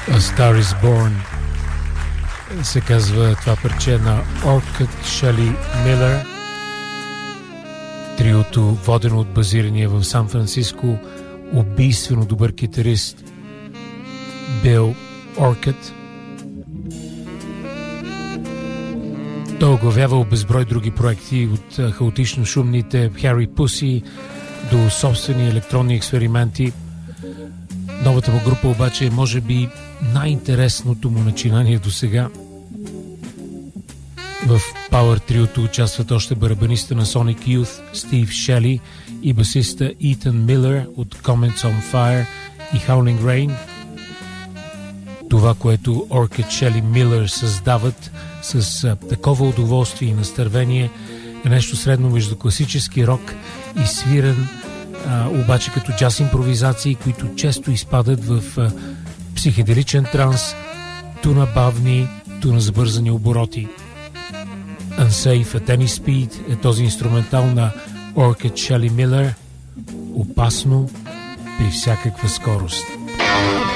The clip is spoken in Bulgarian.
A Star is Born се казва това парче на Orchid Shelley Miller. Триото, водено от базирания в Сан Франциско убийствено добър китарист Бил Оркът. Той оглавявал безброй други проекти, от хаотично шумните Harry Pussy до собствени електронни експерименти. Новата му група обаче е може би най-интересното му начинание до сега. В Power Trio-то участват още барабаниста на Sonic Youth Стив Шели и басиста Итан Милър от Comets on Fire и Howling Rain. Това, което Orchid Shelley Miller създават с такова удоволствие и настървение, е нещо средно между класически рок и свирен, обаче като джаз импровизации, които често изпадат в психеделичен транс, ту на бавни, ту на забързани обороти. Unsafe at Any Speed е този инструментал на Orchid Shelley Miller. Опасно при всякаква скорост.